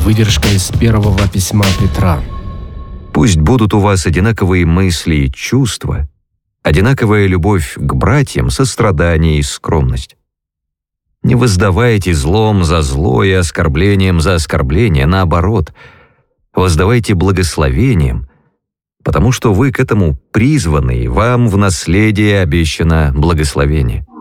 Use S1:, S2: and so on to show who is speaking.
S1: Выдержка из первого письма Петра.
S2: Пусть будут у вас одинаковые мысли и чувства, одинаковая любовь к братьям, сострадание и скромность. Не воздавайте злом за зло и оскорблением за оскорбление, наоборот, воздавайте благословением, потому что вы к этому призваны, и вам в наследие обещано благословение.